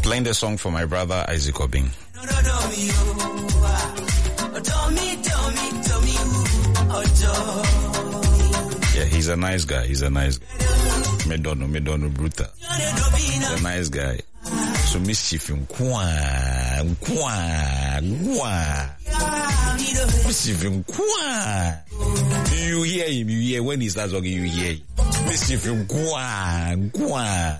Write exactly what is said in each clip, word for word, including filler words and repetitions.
Playing the song for my brother Isaac Obeng. Yeah, he's a nice guy. He's a nice guy. Medono, Medono Bruta. He's a nice guy. So mischief him. Kwa, kwa, kwa. Mischief him. Kwa. You hear him. You hear when he starts talking. You hear him. Mischief him. Kwa, kwa.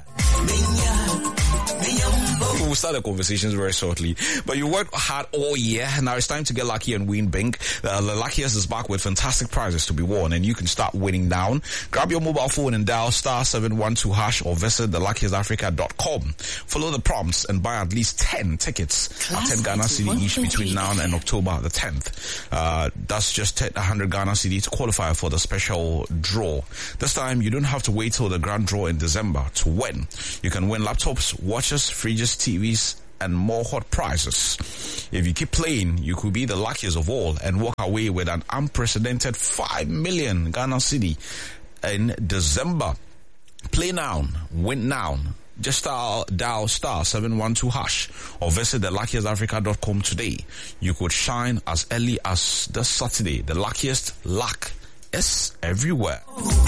We'll start the conversations very shortly. But you worked hard all year. Now it's time to get lucky and win big. Uh, the Luckiest is back with fantastic prizes to be won, and you can start winning down. Grab your mobile phone and dial star seven one two hash or visit the luckiest africa dot com. Follow the prompts and buy at least ten tickets at ten Ghana Cedi each between now and October the tenth. Uh, that's just one hundred Ghana Cedi to qualify for the special draw. This time, you don't have to wait till the grand draw in December to win. You can win laptops, watches, fridges, T Vs, and more hot prizes. If you keep playing, you could be the luckiest of all and walk away with an unprecedented five million Ghana Cedi in December. Play now, win now. Just dial, dial star seven one two hash or visit the luckiest africa dot com today. You could shine as early as this Saturday. The luckiest luck is everywhere.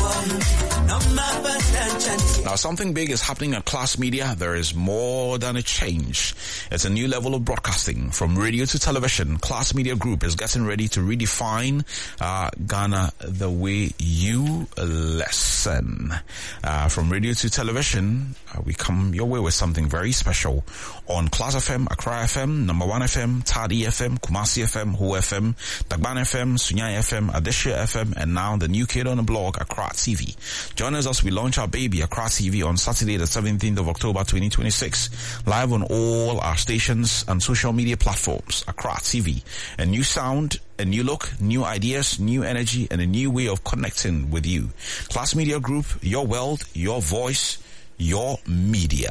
Now, something big is happening at Class Media. There is more than a change. It's a new level of broadcasting. From radio to television, Class Media Group is getting ready to redefine uh, Ghana the way you listen. Uh, from radio to television, uh, we come your way with something very special on Class F M, Accra F M, Number One F M, Tadi F M, Kumasi F M, Ho F M, Dagban F M, Sunyai F M, Adesha F M, and now the new kid on the block, Accra T V. Join us as we launch our baby, Accra T V, on Saturday the seventeenth of October twenty twenty-six. Live on all our stations and social media platforms, Accra T V. A new sound, a new look, new ideas, new energy, and a new way of connecting with you. Class Media Group, your world, your voice, your media.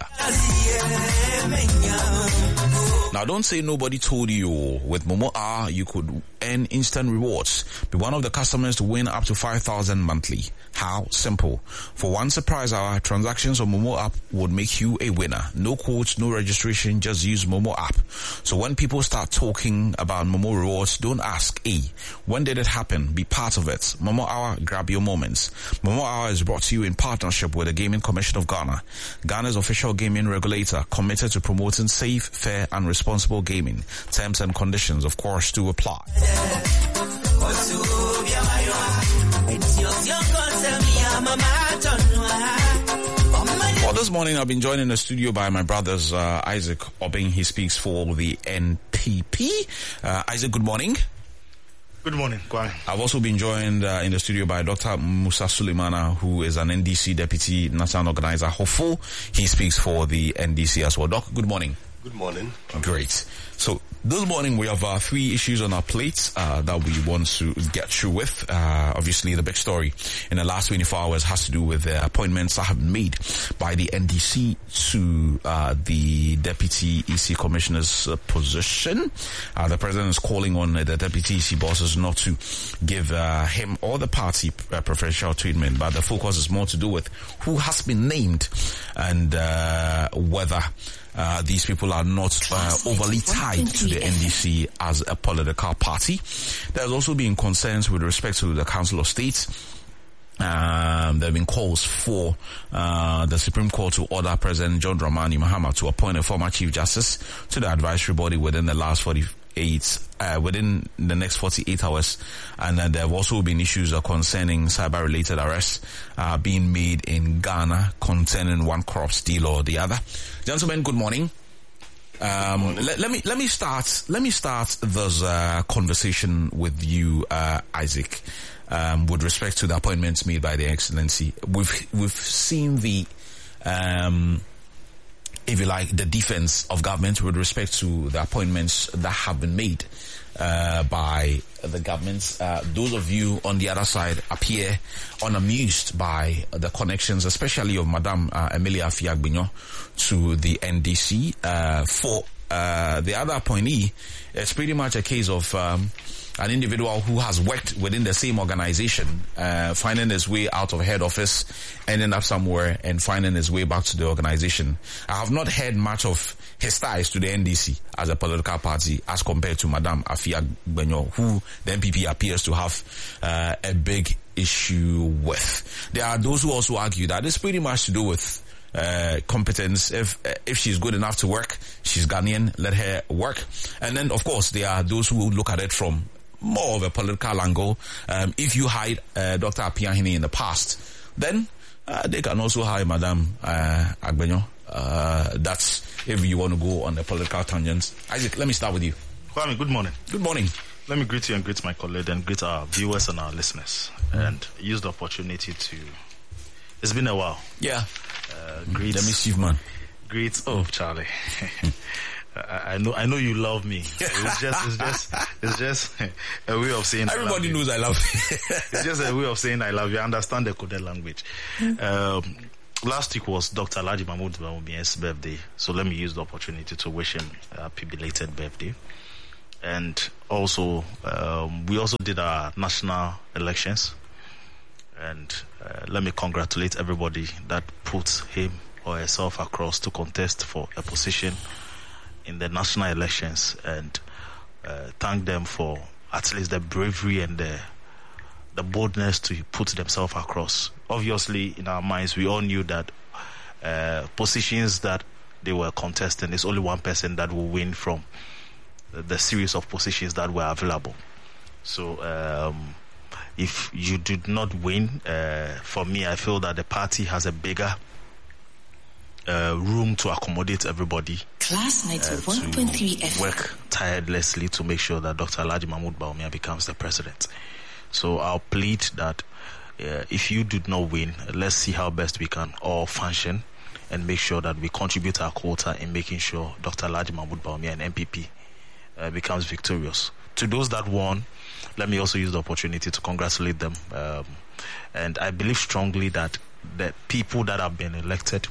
Now, don't say nobody told you. With Momo R, you could earn instant rewards. Be one of the customers to win up to five thousand monthly. How simple. For one surprise hour, transactions on Momo app would make you a winner. No quotes, no registration, just use Momo app. So when people start talking about Momo rewards, don't ask, hey, when did it happen? Be part of it. Momo Hour, grab your moments. Momo Hour is brought to you in partnership with the Gaming Commission of Ghana, Ghana's official gaming regulator, committed to promoting safe, fair, and responsible gaming. Terms and conditions, of course, do apply. Well, this morning I've been joined in the studio by my brothers uh, Isaac Obeng. He speaks for the N P P. Uh, Isaac, good morning. Good morning, Kwame. I've also been joined uh, in the studio by Doctor Musa Suleimana, who is an N D C Deputy National Organizer, Hofo. He speaks for the N D C as well. Doc, good morning. Good morning. Great. So this morning we have uh, three issues on our plate uh, that we want to get through with. Uh, obviously, the big story in the last twenty-four hours has to do with the appointments that have been made by the N D C to uh, the Deputy E C Commissioner's uh, position. Uh, the President is calling on uh, the Deputy E C bosses not to give uh, him or the party uh, preferential treatment, but the focus is more to do with who has been named and uh, whether Uh, these people are not uh, overly tied to the N D C as a political party. There's also been concerns with respect to the Council of State. Um, there have been calls for uh, the Supreme Court to order President John Dramani Mahama to appoint a former Chief Justice to the advisory body within the last forty-eight, uh, within the next forty-eight hours. And uh, there have also been issues uh, concerning cyber-related arrests uh, being made in Ghana concerning one corrupt deal or the other. Gentlemen, good morning. Um, let, let me let me start. Let me start this uh, conversation with you, uh, Isaac. Um, with respect to the appointments made by the Excellency, we've we've seen the, um, if you like, the defense of government with respect to the appointments that have been made uh, by the government. Uh, those of you on the other side appear unamused by the connections, especially of Madame uh, Emilia Fiagbinyo to the N D C uh, for uh, the other appointee, it's pretty much a case of um, an individual who has worked within the same organization, uh, finding his way out of head office, ending up somewhere and finding his way back to the organization. I have not heard much of his ties to the N D C as a political party as compared to Madame Afia Benyo, who the N P P appears to have uh, a big issue with. There are those who also argue that it's pretty much to do with Uh, competence. If uh, if she's good enough to work, she's Ghanaian, let her work. And then, of course, there are those who look at it from more of a political angle. Um, if you hide uh, Doctor Apiahene in the past, then uh, they can also hide Madame uh, Agbenyo. Uh, that's if you want to go on the political tangents. Isaac, let me start with you. Kwame, good morning. Good morning. Let me greet you and greet my colleague and greet our viewers and our listeners, mm. and use the opportunity to. It's been a while. Yeah. Uh, greet, the mischief man. Greet, oh Charlie. I, I know, I know you love me. It's just, it's just, it's just a way of saying. Everybody I love knows you. I love you. It's just a way of saying I love you. I understand the coded language. Um, last week was Doctor Alhaji Mahmood Bawumia's birthday, so let me use the opportunity to wish him a happy belated birthday. And also, um, we also did our national elections. And uh, let me congratulate everybody that put him or herself across to contest for a position in the national elections, and uh, thank them for at least the bravery and the, the boldness to put themselves across. Obviously, in our minds, we all knew that uh, positions that they were contesting, there's only one person that will win from the, the series of positions that were available. So, um, if you did not win, uh, for me, I feel that the party has a bigger uh, room to accommodate everybody. Class ninety-one point three uh, F M. Work tirelessly to make sure that Doctor Alhaji Mahmood Bawumia becomes the president. So I'll plead that uh, if you did not win, let's see how best we can all function and make sure that we contribute our quota in making sure Doctor Alhaji Mahmood Bawumia and N P P uh, becomes victorious. To those that won, let me also use the opportunity to congratulate them. Um, and I believe strongly that the people that have been elected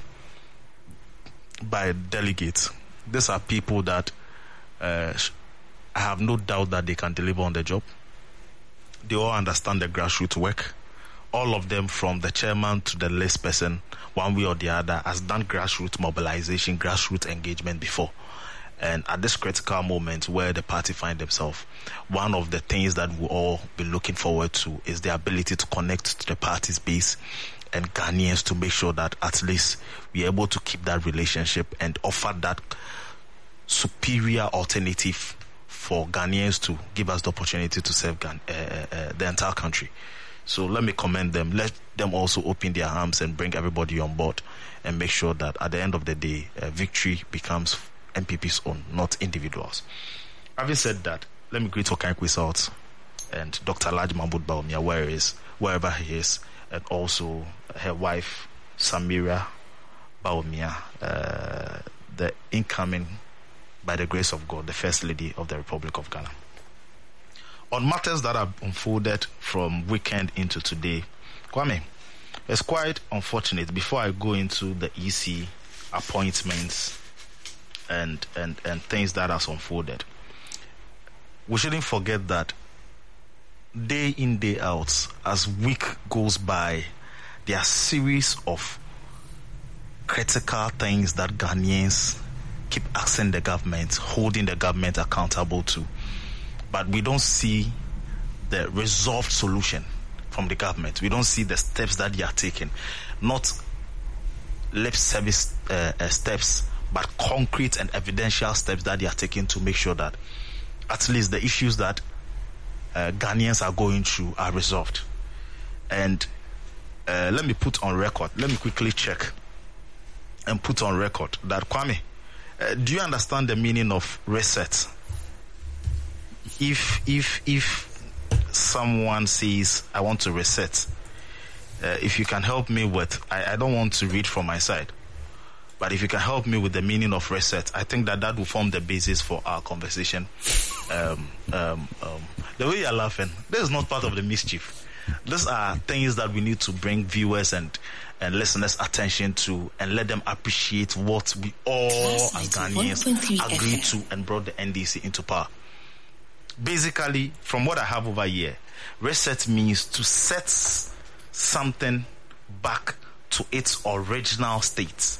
by delegates, these are people that uh, I have no doubt that they can deliver on the job. They all understand the grassroots work. All of them, from the chairman to the list person, one way or the other, has done grassroots mobilization, grassroots engagement before. And at this critical moment where the party find themselves, one of the things that we'll all be looking forward to is the ability to connect to the party's base and Ghanaians to make sure that at least we're able to keep that relationship and offer that superior alternative for Ghanaians to give us the opportunity to serve Ghan- uh, uh, the entire country. So let me commend them. Let them also open their arms and bring everybody on board and make sure that at the end of the day, uh, victory becomes N P P's own, not individuals. Having said that, let me greet Okankwe South and Doctor Alhaji Mahmood Bawumia, where he is, wherever he is, and also her wife, Samira Bawumia, uh, the incoming, by the grace of God, the First Lady of the Republic of Ghana. On matters that have unfolded from weekend into today, Kwame, it's quite unfortunate. Before I go into the E C appointments and and and things that has unfolded, we shouldn't forget that day in, day out, as week goes by, there are series of critical things that Ghanaians keep asking the government, holding the government accountable to, but we don't see the resolved solution from the government. We don't see the steps that they are taking, not lip service uh, uh, steps, but concrete and evidential steps that they are taking to make sure that at least the issues that uh, Ghanaians are going through are resolved. And uh, let me put on record, let me quickly check and put on record that, Kwame, uh, do you understand the meaning of reset? If if if someone says, I want to reset, uh, if you can help me with, I, I don't want to read from my side, but if you can help me with the meaning of reset, I think that that will form the basis for our conversation. Um, um, um, the way you're laughing, this is not part of the mischief. These are things that we need to bring viewers and and listeners' attention to, and let them appreciate what we all as Ghanaians agreed to and brought the N D C into power. Basically, from what I have over here, reset means to set something back to its original state.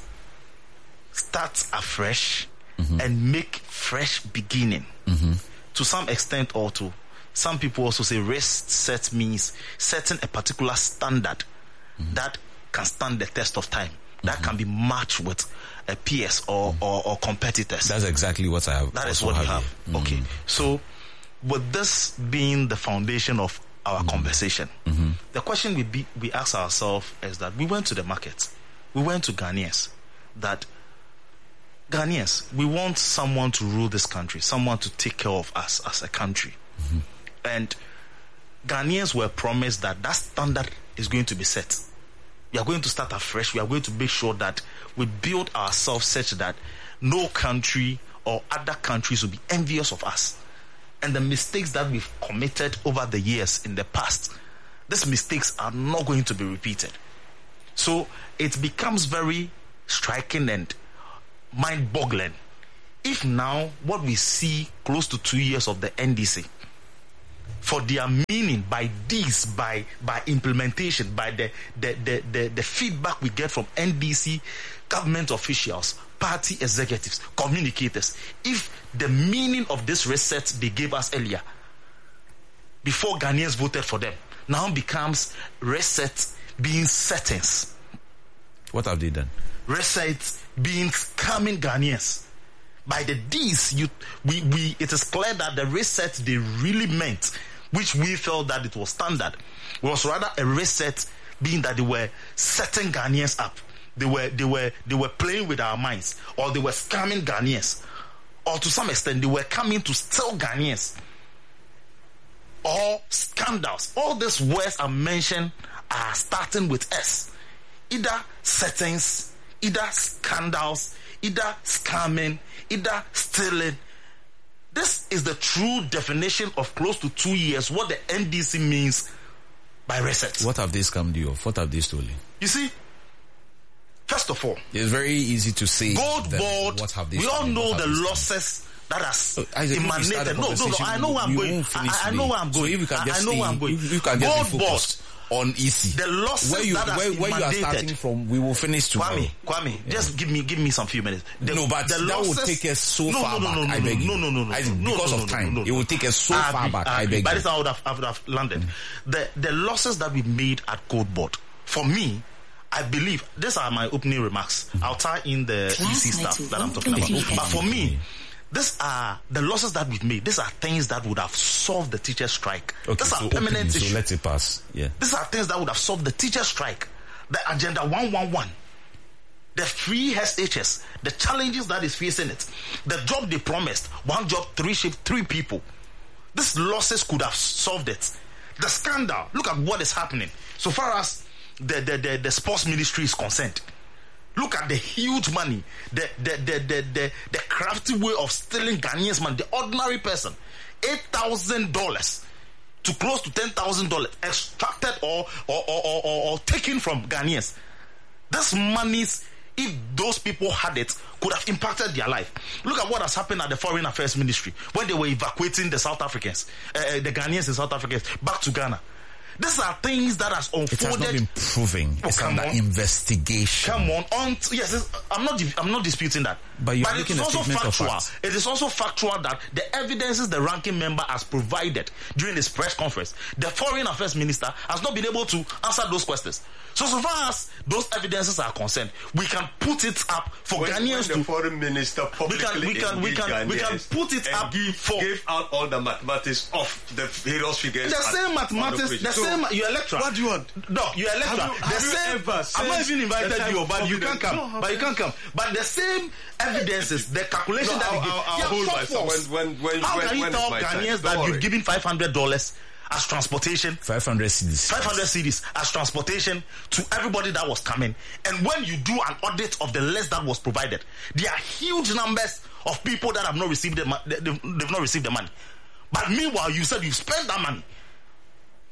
Start afresh mm-hmm. and make fresh beginning. Mm-hmm. To some extent, or to some people also say reset means setting a particular standard mm-hmm. that can stand the test of time, that mm-hmm. can be matched with a peers or, mm-hmm. or, or competitors. That's exactly what I have. That is what you have. Mm-hmm. Okay. So, with this being the foundation of our mm-hmm. conversation, mm-hmm. the question we be, we ask ourselves is that we went to the market, we went to Ghanaians, that Ghanaians, we want someone to rule this country, someone to take care of us as a country. Mm-hmm. And Ghanaians were promised that that standard is going to be set. We are going to start afresh. We are going to make sure that we build ourselves such that no country or other countries will be envious of us. And the mistakes that we've committed over the years in the past, these mistakes are not going to be repeated. So it becomes very striking and mind-boggling if now what we see close to two years of the N D C, for their meaning by this, by by implementation, by the the, the, the the feedback we get from N D C government officials, party executives, communicators, if the meaning of this reset they gave us earlier, before Ghanaians voted for them, now becomes reset being settings. What have they done? Reset being scamming Ghanaians. By the D's, you, we, we, it is clear that the reset they really meant, which we felt that it was standard, was rather a reset being that they were setting Ghanaians up. They were, they were, they were playing with our minds, or they were scamming Ghanaians, or to some extent they were coming to steal Ghanaians, or scandals. All these words are mentioned are starting with S. Either settings, either scandals, either scamming, either stealing. This is the true definition of close to two years what the N D C means by reset. What have they scammed you of? What have they stolen? You see, first of all, it's very easy to say gold board. What have they we all know the they losses that has uh, emanated. No, no, no. I know where I'm going. I, I know where I'm going. So if you can I, just I know stay, where I'm going. You, you can gold just be focused on E C. The losses where you, that where, has where you are starting emanated from, we will finish tomorrow. Kwame, Kwame, yeah. just give me, give me some few minutes. The, no, but the that losses, will take us so no, far no, no, back. No, no, I beg you. no, no, no, no, I, no, because no, of no, time, no, no, no. it will take us so I far agree, back. I, I beg by you. this time I would have, I would have landed. Mm. The the losses that we made at Gold Board, for me, I believe these are my opening remarks. Mm. I'll tie in the E C stuff that I'm talking about. But for me, these are the losses that we've made. These are things that would have solved the teacher strike. Okay, these so are permanent opening, issues. So let it pass. Yeah. These are things that would have solved the teacher strike. The agenda one one one, the free S H S, the challenges that is facing it, the job they promised, one job, three shift, three people. These losses could have solved it. The scandal, look at what is happening. So far as the, the, the, the sports ministry is concerned, look at the huge money, the, the, the, the, the, the crafty way of stealing Ghanaians money, the ordinary person, eight thousand dollars. To close to ten thousand dollars extracted or or, or, or, or or taken from Ghanaians. This monies, if those people had it, could have impacted their life. Look at what has happened at the Foreign Affairs Ministry when they were evacuating the South Africans, uh, the Ghanaians and South Africans back to Ghana. These are things that has unfolded. It has not been proven. Oh, it's under on. investigation. Come on, on t- yes, it's, I'm not. I'm not disputing that. But, you're but it is a also factual. Of it is also factual that the evidences the ranking member has provided during his press conference, the Foreign Affairs Minister has not been able to answer those questions. So, so far as those evidences are concerned, we can put it up for when, Ghanaians when the to. Foreign Minister publicly we can, we can, we can, we can put it up give, for. Give out all the mathematics of the various figures. The same mathematics, the, the so, same. You're a lecturer. What do you want? No, you're a lecturer. Have you, have the you same. Ever I'm not even invited you, but you can't come. No, but you can't come. But the same evidences, the calculation no, that I'll, you give. I'll, I'll yeah, hold myself. When, when, when, How when, can you when tell Ghanaians that you've given five hundred dollars as transportation? five hundred cedis. five hundred cedis as transportation to everybody that was coming. And when you do an audit of the list that was provided, there are huge numbers of people that have not received the they've not received the money. But meanwhile, you said you've spent that money.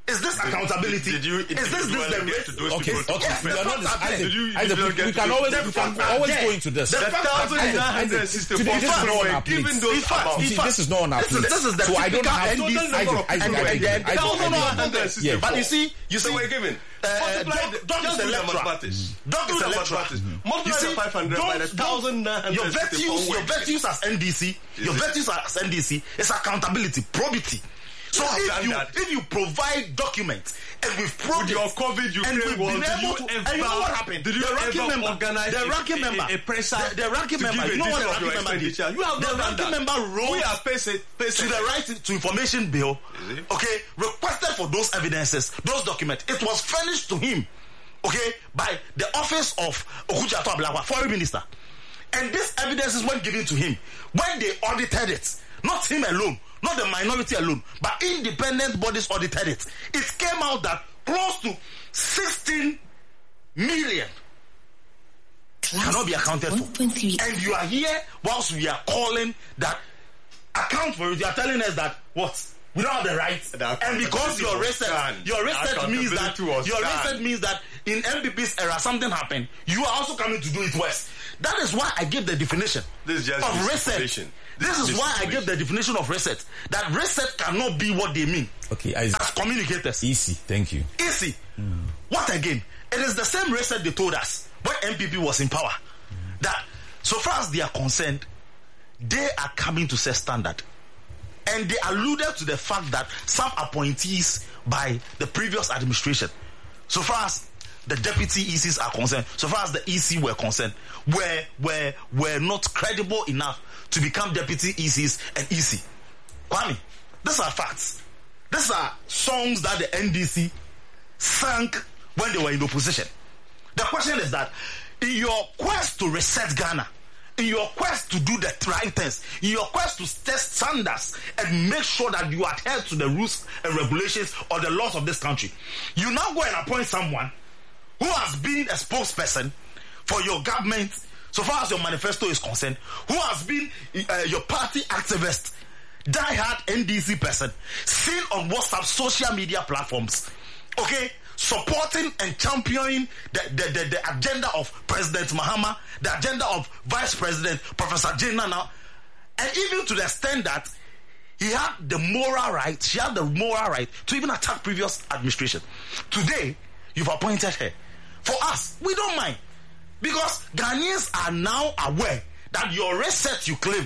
Is this accountability? Did you? Is this this the get to those Okay, people? okay. We are not. Isaac, Did you- Isaac, did you we, get we to can those- always, The we can facts are always there. go into this. The The facts are thousand there. nine hundred Isaac, sixty-four today this is not on our given plates. those In fact, about- in See, fact, this is not on our this is- plates. this is the so I don't typical have N D C Isaac, Isaac, Isaac, and Isaac, then- Isaac, No, no, no, Isaac, no, yeah. But you see, you So see, we're given. uh, Multiply Doc- the- Doc just is do the electoral. mathematics. Doc Do is the electoral. mathematics. You Multiply see, the five hundred by the don't- one thousand nine hundred Your virtues, sixty-four your virtues as N D C, your it? virtues as N D C is accountability, probity. So You have if done you that. if you provide documents and we've proved With it, your COVID, you and claim, we've well, been did able you to, ever- and you know what happened? did you the ranking ever member, organize the a- ranking a- member, a presser the, the ranking to member, give you know a what the detail of ranking your member did? expenditure? You have the not done ranking that. member wrote We are paying to the right to information bill, Is it? okay, requested for those evidences, those documents. It was furnished to him, okay, by the office of Okujato Ablakwa, foreign minister. And this evidences weren't given to him. When they audited it, not him alone, not the minority alone, but independent bodies audited it, it came out that close to sixteen million cannot be accounted one point three. for. And you are here whilst we are calling that account for it. You are telling us that what? We don't have the right. The And because accountability your was reset, done. your The reset means that accountability was your done. reset means that in M P P's era something happened. You are also coming to do it worse. That is why I give the definition This is just of reset. misinformation. This This is is why I give misinformation. the definition of reset. That reset cannot be what they mean Okay, Isaac. as communicators. Easy, thank you. Easy. What again? It is the same reset they told us when M P P was in power. That so far as they are concerned, they are coming to set standard. And they alluded to the fact that some appointees by the previous administration, so far as the deputy E Cs are concerned, so far as the E C were concerned, were were were not credible enough to become deputy E Cs and E C. Kwame, these are facts. These are songs that the N D C sang when they were in opposition. The question is that in your quest to reset Ghana, in your quest to do the right things, in your quest to test standards and make sure that you adhere to the rules and regulations or the laws of this country, you now go and appoint someone who has been a spokesperson for your government so far as your manifesto is concerned, who has been uh, your party activist, die-hard N D C person, seen on WhatsApp social media platforms, okay, supporting and championing the, the, the, the agenda of President Mahama, the agenda of Vice President Professor Jane Nana, and even to the extent that he had the moral right, she had the moral right to even attack previous administration. Today, you've appointed her. For us, we don't mind. Because Ghanaians are now aware that your reset you claim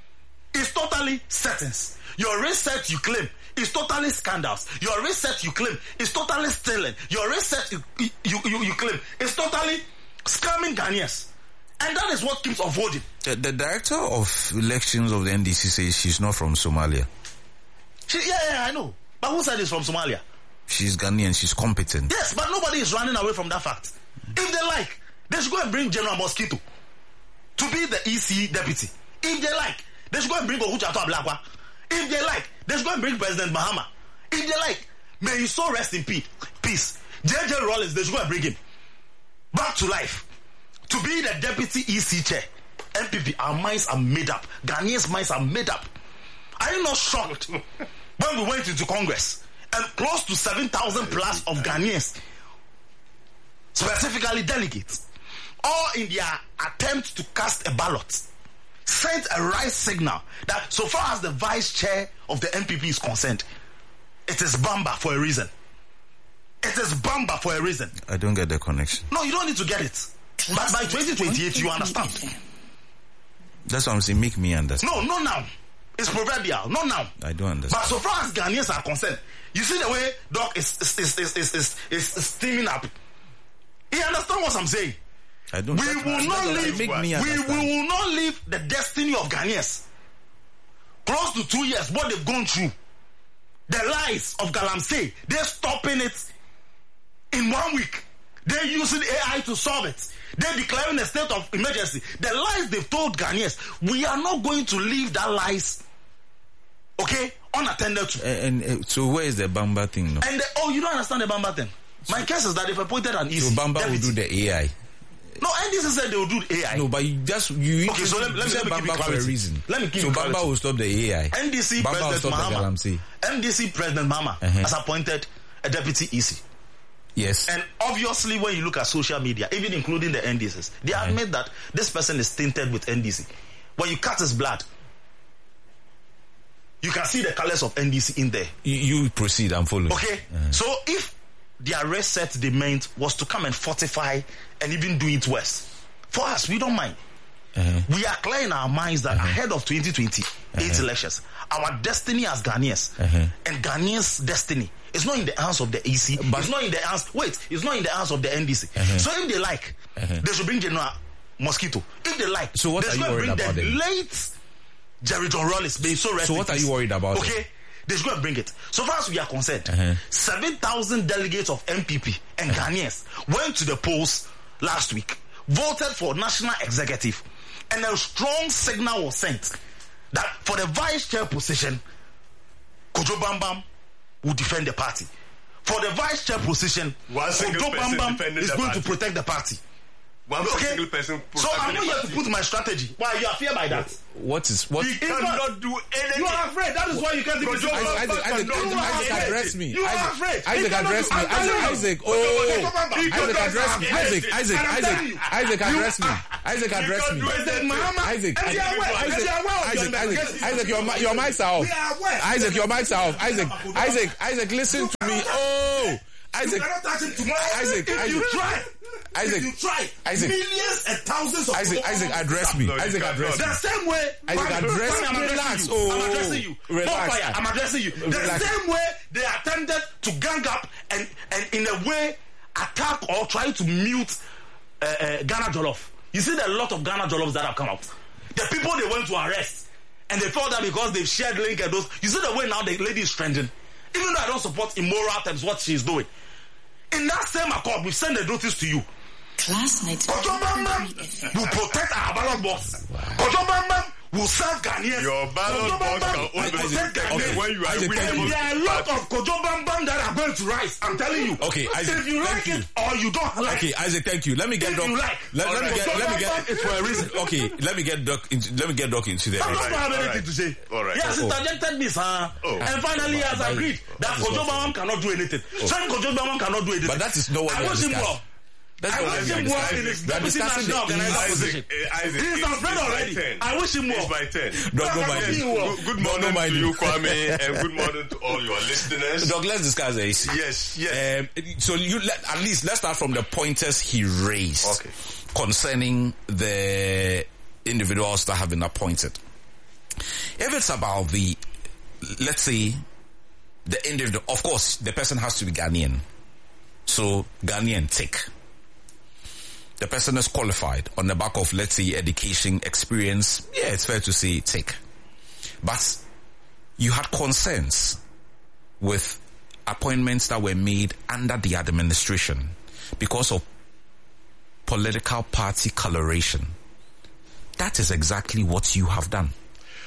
is totally settings. Your reset you claim is totally scandals. Your reset you claim is totally stealing. Your reset you, you, you, you claim is totally scamming Ghanaians. And that is what keeps unfolding. The, the director of elections of the N D C says she's not from Somalia. She, yeah, yeah, I know. But who said it's from Somalia? She's Ghanaian, she's competent. Yes, but nobody is running away from that fact. If they like, they should go and bring General Mosquito to be the E C deputy. If they like, they should go and bring Okuchato Ablakwa. If they like, they should go and bring President Mahama. If they like, may his soul rest in peace. Peace. J J Rollins, they should go and bring him back to life to be the deputy E C chair. M P P, our minds are made up. Ghanaians' minds are made up. Are you not shocked when we went into Congress and close to seven thousand plus of Ghanaians, specifically delegates, all in their attempt to cast a ballot, sent a right signal that so far as the vice chair of the N P P is concerned, it is Bamba for a reason. It is Bamba for a reason. I don't get the connection. No, you don't need to get it. But by twenty twenty-eight, you understand. That's what I'm saying, make me understand. No, not now. It's proverbial. Not now. I don't understand. But so far as Ghanaians are concerned, you see the way Doc is is is is is, is, is steaming up. He understand what I'm saying. I don't. We that's will what- not that's what- leave. Make me We, understand. we will not leave the destiny of Ghanaians. Close to two years, what they've gone through, the lies of Galamsey, they're stopping it in one week. They're using A I to solve it. They're declaring a state of emergency. The lies they've told Ghanaians, we are not going to leave that lies, okay, unattended to. And, and uh, so where is the Bamba thing now? And the, oh, you don't understand the Bamba thing. My case is that they've appointed an E C. So Bamba will deputy. do the A I. No, N D C said they will do A I. No, but you just you. Okay, so let, you let me, said let me give you Bamba for a clarity. reason. Let me give so you Bamba clarity. will stop the A I. N D C Bamba will President stop the Mahama, Galamsey. N D C President Mahama Uh-huh. has appointed a deputy E C. Yes. And obviously, when you look at social media, even including the N D Cs, they mm-hmm. admit that this person is tainted with N D C. When you cut his blood, you can see the colors of N D C in there. You, you proceed, I'm following. Okay. Mm-hmm. So if the arrest set they meant was to come and fortify and even do it worse, for us, we don't mind. Mm-hmm. We are clear in our minds that mm-hmm. ahead of twenty twenty-eight mm-hmm. elections, our destiny as Ghanaians mm-hmm. and Ghanaians' destiny is not in the hands of the E C. But it's not in the hands. Wait, it's not in the hands of the N D C. Mm-hmm. So if they like, mm-hmm. they should bring General Mosquito. If they like, so what they are should you worried bring about the them? Late Jerry John Rawlings. Being so So what are you worried about? Okay. Them? They should go and bring it. So far as we are concerned, uh-huh. seven thousand delegates of M P P and uh-huh. Ghanaians went to the polls last week, voted for national executive, and a strong signal was sent that for the vice chair position, Kojo Bambam will defend the party. For the vice chair position, Kojo Bambam is going party. to protect the party. One okay. single person. So I'm not here to put my strategy. Why you are feared by that? What is what? You cannot do anything. You are afraid. That is why you can't do Isaac, Isaac, Isaac, Isaac, address me. You are afraid. Isaac, address me. Isaac, Isaac, oh, Isaac, address me. Isaac, Isaac, Isaac, Isaac, address me. Isaac, address me. Isaac, Isaac, Isaac, Isaac, your your mics are off. Isaac, your mics are off. Isaac, Isaac, Isaac, listen to me. Oh, Isaac, Isaac, Isaac, try. Isaac, if you try, Isaac, millions and thousands of Isaac, people. Isaac, address me. No, Isaac, address me. The same way. Isaac, address me. Relax. Oh, I'm addressing you. Relax. Fire, I'm addressing you. The Relax. same way they attempted to gang up and, and in a way attack or try to mute uh, uh, Ghana Jollof. You see, there are a lot of Ghana Jollofs that have come out. The people they went to arrest and they felt that because they've shared link and those. You see the way now the lady is trending. Even though I don't support immoral terms, what she's doing. In that same accord, we've sent a notice to you. Class night. Kojo Bambam will protect our ballot box. Kojo Bambam will serve Ghanaians. Your ballot box can only protect Ghanaians when you are winning. There are a lot of Kojo Bambam that are going to rise. I'm telling you. Okay, Isaac, if you like you. it or you don't like okay, it. Isaac, thank you. Let me get if Doc. You like. Let, let right. me get. Let me get. It's for a reason. Okay, let me get Doc. Into, let me get Doc into there. I don't have anything right. to say. All right. He has oh, interjected me, sir. Oh. And finally, he has that agreed is, that Kojo Bambam cannot do anything. Oh. Saying Kojo Bambam cannot do anything. But that is not what we are discussing. That's I wish him well in his deputy national organizer position. He's afraid already. I wish him well. It's my turn. Don't go mind Good, good morning to you, Kwame, and good morning to all your listeners. Doc, let's discuss this. Yes, yes. Um, so you let, at least let's start from the pointers he raised okay. concerning the individuals that have been appointed. If it's about the, let's say, the individual, of course, the person has to be Ghanaian. So Ghanaian, tick. The person is qualified on the back of, let's say, education, experience. Yeah, it's fair to say tick. But you had concerns with appointments that were made under the administration because of political party coloration. That is exactly what you have done.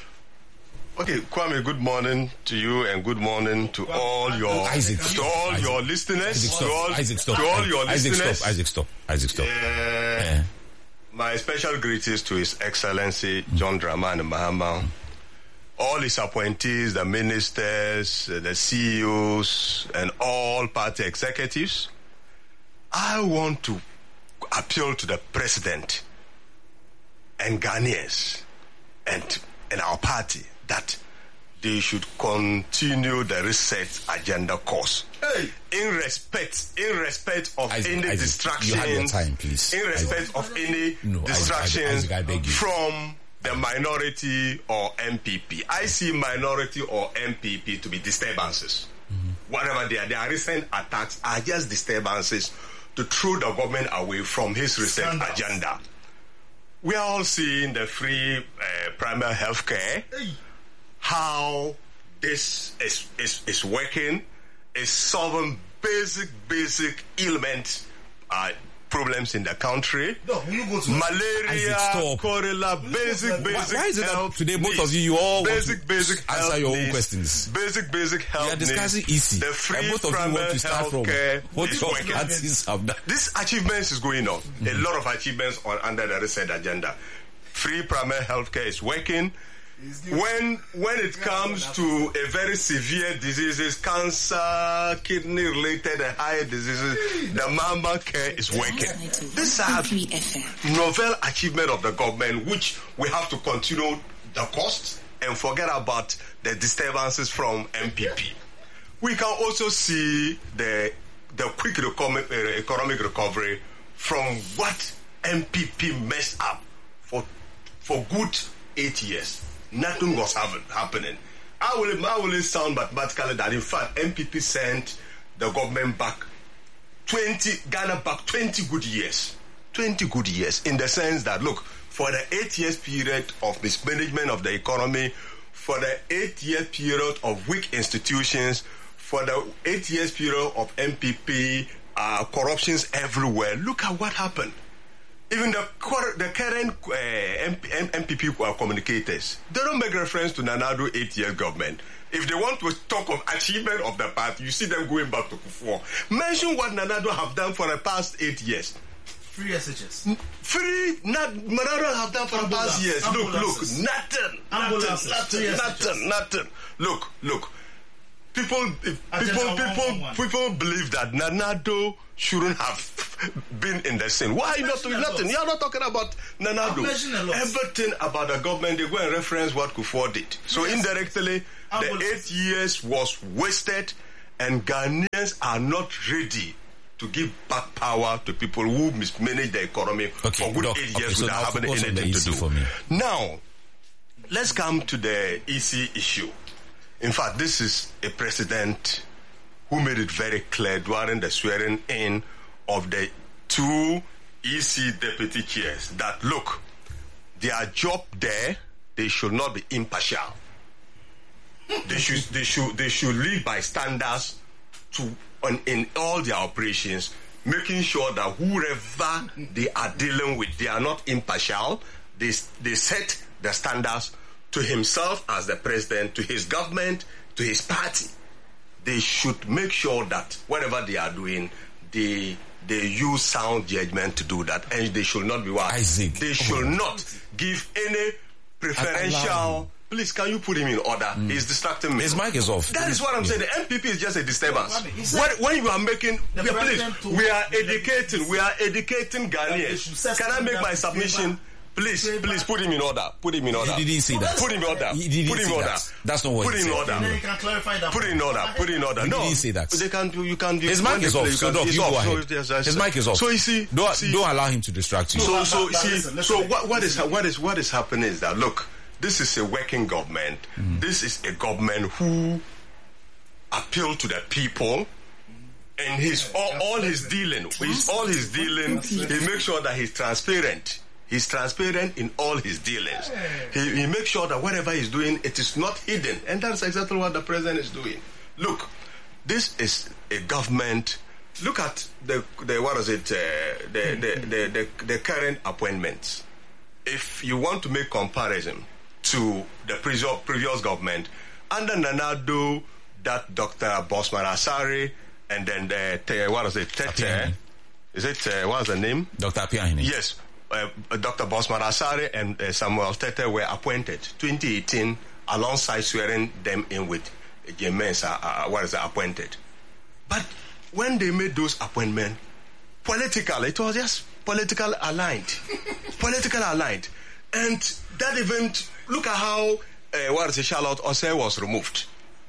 Okay, Kwame, good morning to you and good morning to all your Isaac, to all Isaac, your listeners. Isaac, stop. To all, Isaac, stop. To all your Isaac, listeners. stop. Isaac, stop. Isaac, stop. Uh, yeah. My special greetings to His Excellency John Dramani Mahama, all his appointees, the ministers, the C E Os, and all party executives. I want to appeal to the president and Ghanaians and, and our party that they should continue the research agenda course. Hey. In respect, in respect of Isaac, any Isaac, distractions, you have your time, please. in respect Isaac. of any no, distractions Isaac, Isaac, I beg you. from the minority or M P P. I see minority or M P P to be disturbances. Mm-hmm. Whatever they are, their recent attacks are just disturbances to throw the government away from his research Standards. agenda. We are all seeing the free uh, primary health care. Hey. How this is, is, is working, is solving basic, basic ailment uh, problems in the country. No, you go to malaria, cholera, basic, basic. Why, why is it that today both needs. of you, you all basic, basic answer your own needs. questions? Basic, basic health We are discussing needs. easy. The free and both of you want to start from what your parties have done. This achievements is going on. Mm-hmm. A lot of achievements on under the research agenda. Free primary health care is working. when when it comes to a very severe diseases, cancer, kidney related and higher diseases, the Mama Care is working. This is a novel achievement of the government, which we have to continue the cost and forget about the disturbances from M P P. We can also see the the quick recom- uh, economic recovery from what M P P messed up for for good eight years. Nothing was happen, happening. I will, I will sound mathematically that in fact M P P sent the government back twenty Ghana back twenty good years, twenty good years in the sense that look, for the eight years period of mismanagement of the economy, for the eight year period of weak institutions, for the eight years period of M P P uh, corruptions everywhere. Look at what happened. Even the, the current uh, M P P communicators, they don't make reference to Nana Addo eight-year government. If they want to talk of achievement of the party, you see them going back to Kufuor. Mention what Nana Addo have done for the past eight years. Free S H S. Free, not Nana Addo have done for Ambulance, the past years. Look, look, nothing, nothing, nothing, nothing, nothing. Look, look. People, people, people, people believe that Nana Addo shouldn't have been in the scene. Why are you not doing nothing? You're not talking about Nana Addo. Everything about the government, they go and reference what Kufuor did. So yes. Indirectly, the eight years was wasted, and Ghanaians are not ready to give back power to people who mismanage the economy okay, for good doc, eight okay, years so without having anything to do. For me. Now, let's come to the E C issue. In fact, this is a president who made it very clear during the swearing in of the two E C deputy chairs that, look, their job there, they should not be impartial. They should, they should, they should lead by standards to on, in all their operations, making sure that whoever they are dealing with, they are not impartial. They, they set the standards to himself as the president, to his government, to his party. They should make sure that whatever they are doing, they they use sound judgment to do that, and they should not be what? Isaac. They should oh not give any preferential. Please, can you put him in order? Mm. He's distracting me. His mic is off. That is what I'm yeah. saying. The M P P is just a disturbance. When, when you are making, we are, please, we are educating, we are educating Ghanaians. Can I make my submission? Please, please put him in order. Put him in order. He didn't say that. Put him in order. He didn't put him in order. That. That's not what put he said. Put him in order. You can clarify that. Put him in order. Put him in order. He no, didn't say that. They can do. You can do. His mic is off. So Doc, you go ahead. So, yes, His mic is off. So you see, don't, see, don't allow him to distract you. So, so but, but, see, listen, listen, so listen, what, what listen. is what is what is happening is that look, this is a working government. Mm. This is a government who appeal to the people. And his all, all his dealing, his, all his dealing, he makes sure that he's transparent. He's transparent in all his dealings. He, he makes sure that whatever he's doing, it is not hidden. And that's exactly what the president is doing. Look, this is a government. Look at the, the what is it, uh, the, the, the, the, the current appointments. If you want to make comparison to the previous, previous government, under Nana Addo, that Doctor Bosman Asare, and then the, what is it, Tete, is it, uh, what is the name? Doctor Apiahene. Yes. Uh, Doctor Bosman Asare and uh, Samuel Tete were appointed twenty eighteen alongside swearing them in with James uh, uh, what is it, appointed. But when they made those appointments, political, it was just political aligned. political aligned. And that event, look at how uh, what is it, Charlotte Osei was removed.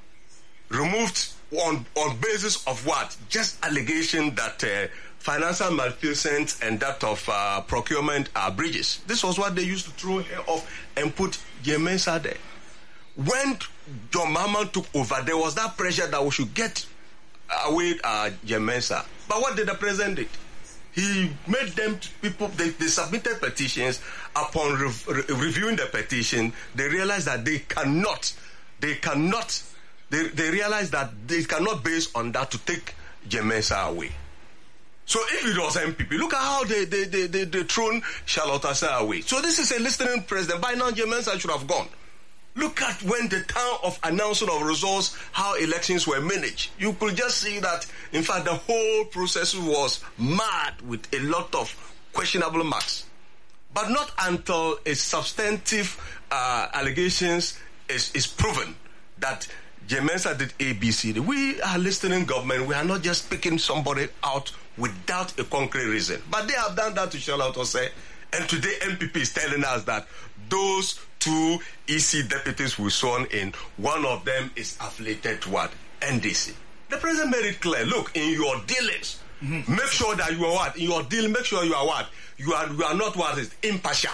Removed on, on basis of what? Just allegation that uh, financial malfeasance and that of uh, procurement are breaches. This was what they used to throw her off and put Jemensa there. When John Mahama took over, there was that pressure that we should get away uh, Jemensa. But what did the president do? He made them people, they, they submitted petitions. Upon re- re- reviewing the petition, they realized that they cannot, they cannot, they, they realized that they cannot base on that to take Jemensa away. So if it was M P P, look at how they they they they, they thrown Charlotte Asare away. So this is a listening president. By now, Jemensa should have gone. Look at when the time of announcement of results, how elections were managed. You could just see that, in fact, the whole process was mad with a lot of questionable marks. but not until a substantive uh, allegations is, is proven that J Mensa did A, B, C. We are listening government. We are not just picking somebody out without a concrete reason. But they have done that to shell out or say, and today M P P is telling us that those two E C deputies we sworn in, one of them is affiliated to what? N D C. The president made it clear, look, in your dealings, mm-hmm. make sure that you are what? In your deal, make sure you are what? You are you are not what is impartial.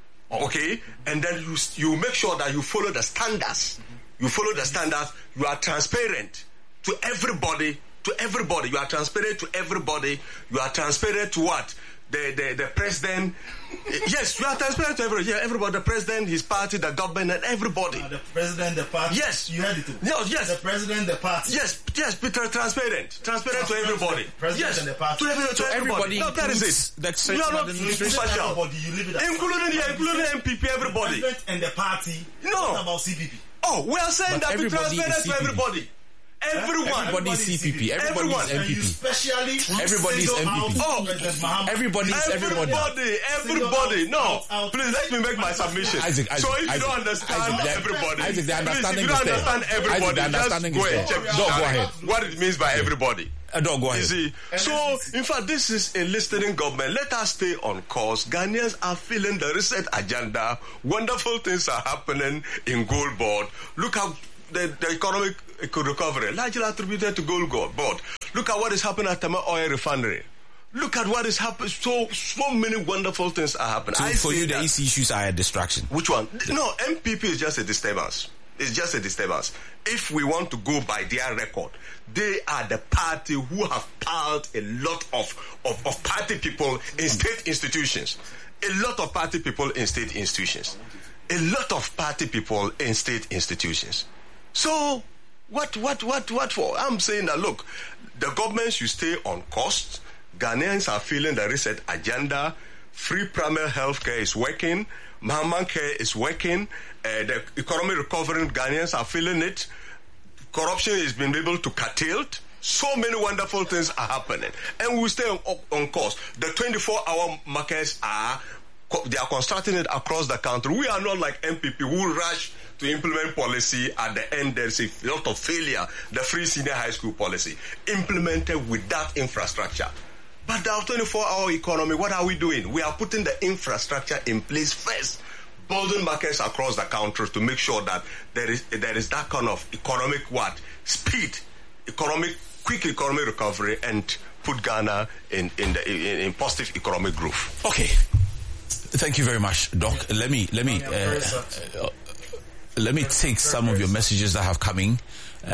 Okay? And then you you make sure that you follow the standards. You follow the standards, you are transparent to everybody, to everybody. You are transparent to everybody. You are transparent to what? The the, the president. Yes, you are transparent to everybody. Yeah, everybody, the president, his party, the government, and everybody. Uh, the president, the party. Yes. You heard it too. No, yes. The president, the party. Yes, yes, Peter, transparent. Transparent to everybody. President yes. and the party. To, every, to so everybody. everybody. No, that is it. That's you are not impartial. You leave it including the including M P P, everybody. The president and the party. No. What about C P P? Oh, we are saying but that we transparent to everybody. Everyone. Everybody is C P P. Everybody is M P P. Especially everybody is M P P. Oh, everybody is everybody. Everybody. Everybody. No. Please let me make my submission. Isaac, Isaac, so if Isaac, you don't understand Isaac, everybody, Isaac, the understanding please, if you don't is there. understand everybody, Isaac, the understanding just go is and there. check No, go ahead. what it means by everybody. Uh, no, go ahead. You see, so in fact, this is a listening government. Let us stay on course. Ghanaians are feeling the reset agenda. Wonderful things are happening in Gold Board. Look how the, the economic recovery largely attributed to Gold Board. Look at what is happening at Tema Oil Refinery. Look at what is happening. So, so many wonderful things are happening. So I for you, that, the E C issues are a distraction. Which one? No, M P P is just a disturbance. It's just a disturbance. If we want to go by their record, they are the party who have piled a lot of, of, of party people in state institutions. A lot of party people in state institutions. A lot of party people in state institutions. So, what, what, what, what for? I'm saying that, look, the government should stay on cost. Ghanaians are feeling the reset agenda. Free primary health care is working. Mahaman care is working. Uh, the economy recovering, Ghanaians are feeling it. Corruption is being able to curtail. So many wonderful things are happening. And we stay on, on course. The twenty-four hour markets are, they are constructing it across the country. We are not like M P P who rush to implement policy. At the end, there's a lot of failure. The free senior high school policy implemented without infrastructure. But the twenty-four hour economy, what are we doing? We are putting the infrastructure in place first, building markets across the country to make sure that there is there is that kind of economic what speed, economic quick economic recovery, and put Ghana in in the in, in positive economic growth. Okay, thank you very much, Doc. Let me let me uh, uh, let me take some of your messages that have come in.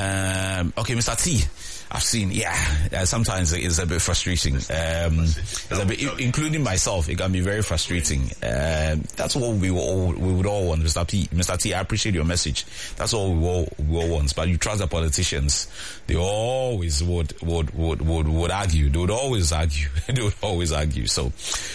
Um, okay, Mister T. I've seen, yeah, uh, sometimes it's a bit frustrating. Um, it's a bit, including myself, it can be very frustrating. Um, that's what we all, we would all want, Mister P. Mister T, I appreciate your message. That's all we all, we all want. But you trust the politicians. They always would, would, would, would, would argue. They would always argue. They would always argue. So,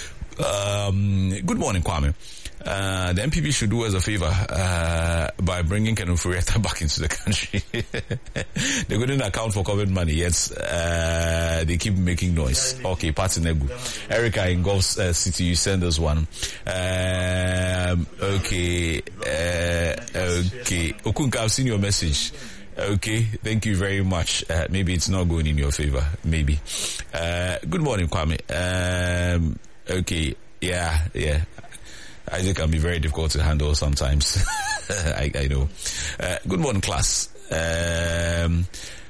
um, good morning, Kwame. Uh, the M P P should do us a favor uh, by bringing Ken Ofori-Atta back into the country. They couldn't account for COVID money yet. Uh, they keep making noise. Okay, Patinegu. Erica in Gulf uh, City, you send us one. Um, okay, uh, okay. Okunka, I've seen your message. Okay, thank you very much. Uh, maybe it's not going in your favor. Maybe. Uh, good morning, Kwame. Um, okay, yeah, yeah. Isaac can be very difficult to handle sometimes. I, I know. Uh, good morning, class. Um,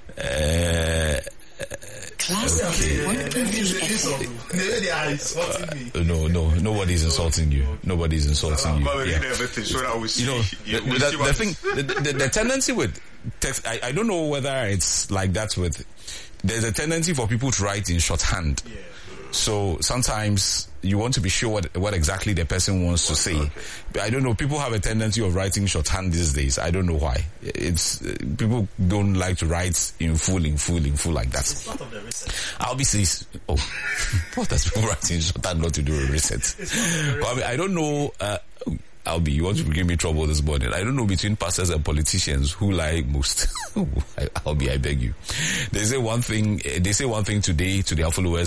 uh, Class okay. uh, no, no, nobody's insulting you. Nobody's insulting you. Yeah. You know, the, the, the thing, the, the, the tendency with text, I, I don't know whether it's like that with, there's a tendency for people to write in shorthand. Yeah. So sometimes you want to be sure what, what exactly the person wants to say. But I don't know. People have a tendency of writing shorthand these days. I don't know why. It's uh, people don't like to write in full, in full, in full like that. It's part of the research. I'll be saying, oh, what does people writing in shorthand not to do with research? But I, mean, I don't know. Uh, I'll be, you want to give me trouble this morning. I don't know between pastors and politicians who lie most. I'll be, I beg you. They say one thing, they say one thing today to their followers.